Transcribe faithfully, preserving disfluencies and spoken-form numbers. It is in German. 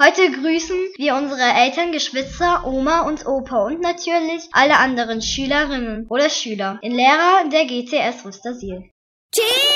Heute grüßen wir unsere Eltern, Geschwister, Oma und Opa und natürlich alle anderen Schülerinnen oder Schüler in Lehrer der G T S Wustersiel.